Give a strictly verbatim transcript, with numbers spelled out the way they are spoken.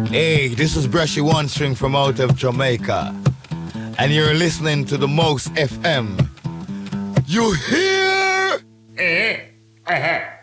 Hey, this is Brushy One String from out of Jamaica, and you're listening to the Most F M. You hear? Eh? Uh-huh.